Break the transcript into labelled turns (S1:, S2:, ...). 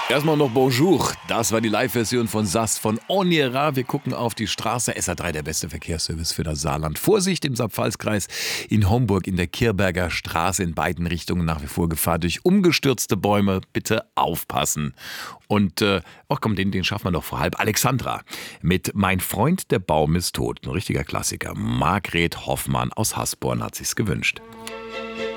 S1: Erstmal noch Bonjour. Das war die Live-Version von Sass von On Ira. Wir gucken auf die Straße. SA3, der beste Verkehrsservice für das Saarland. Vorsicht im Saar-Pfalz-Kreis in Homburg in der Kirberger Straße in beiden Richtungen nach wie vor Gefahr durch umgestürzte Bäume. Bitte aufpassen. Und, den schaffen wir noch vor halb. Alexandra mit Mein Freund, der Baum ist tot. Ein richtiger Klassiker. Margret Hoffmann aus Hasborn hat sich's gewünscht.